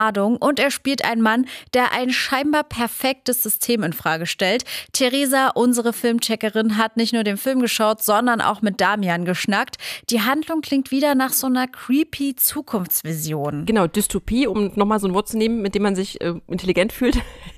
Hardung und er spielt einen Mann, der ein scheinbar perfektes System in Frage stellt. Theresa, unsere Filmcheckerin, hat nicht nur den Film geschaut, sondern auch mit Damian geschnackt. Die Handlung klingt wieder nach so einer creepy Zukunftsvision. Genau, Dystopie, um nochmal so ein Wort zu nehmen, mit dem man sich intelligent fühlt.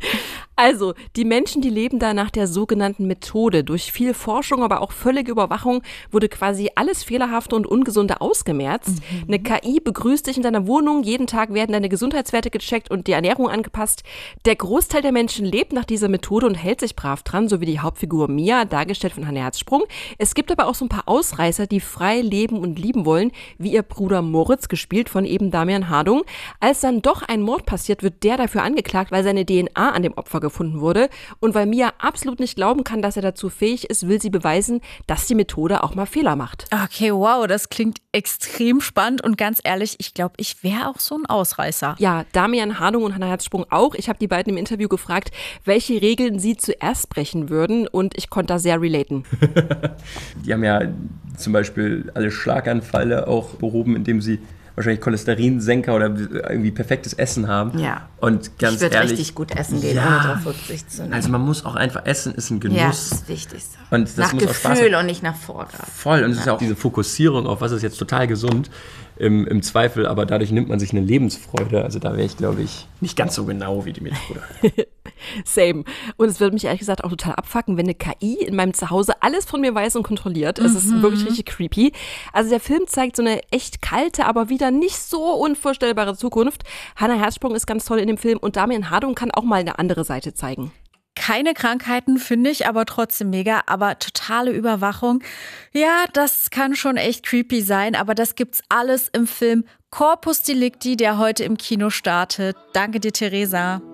Also, die Menschen, die leben da nach der sogenannten Methode. Durch viel Forschung, aber auch völlige Überwachung wurde quasi alles Fehlerhafte und Ungesunde ausgemerzt. Eine KI begrüßt dich in deiner Wohnung, jeden Tag werden deine Gesundheitswerte gecheckt und die Ernährung angepasst. Der Großteil der Menschen lebt nach dieser Methode und hält sich brav dran, so wie die Hauptfigur Mia, dargestellt von Hannah Herzsprung. Es gibt aber auch so ein paar Ausreißer, die frei leben und lieben wollen, wie ihr Bruder Moritz, gespielt von eben Damian Hardung. Als dann doch ein Mord passiert, wird der dafür angeklagt, weil seine DNA an dem Opfer gefunden wurde. Und weil Mia absolut nicht glauben kann, dass er dazu fähig ist, will sie beweisen, dass die Methode auch mal Fehler macht. Okay, wow, das klingt extrem spannend und ganz ehrlich, ich glaube, ich wäre auch so ein Ausreißer. Ja, Damian Hardung und Hannah Herzsprung auch. Ich habe die beiden im Interview gefragt, welche Regeln sie zuerst brechen würden und ich konnte da sehr relaten. Die haben ja zum Beispiel alle Schlaganfälle auch behoben, indem sie wahrscheinlich Cholesterinsenker oder irgendwie perfektes Essen haben. Ja. Und ganz ich würde ehrlich, richtig gut essen gehen, ja, ohne darauf Rücksicht zu nehmen. Also man muss auch einfach essen, ist ein Genuss. Ja, das ist das Wichtigste. Und das nach muss auch Spaß Gefühl haben. und nicht nach Vorgabe. Voll. Und es ist ja auch diese Fokussierung auf was ist jetzt total gesund im Zweifel, aber dadurch nimmt man sich eine Lebensfreude. Also da wäre ich, glaube ich, nicht ganz so genau wie die Mitbrüder. Same. Und es würde mich ehrlich gesagt auch total abfucken, wenn eine KI in meinem Zuhause alles von mir weiß und kontrolliert. Es ist wirklich richtig creepy. Also der Film zeigt so eine echt kalte, aber wieder nicht so unvorstellbare Zukunft. Hannah Herzsprung ist ganz toll in dem Film und Damian Hardung kann auch mal eine andere Seite zeigen. Keine Krankheiten, finde ich, aber trotzdem mega, aber totale Überwachung. Ja, das kann schon echt creepy sein, aber das gibt's alles im Film Corpus Delicti, der heute im Kino startet. Danke dir, Theresa.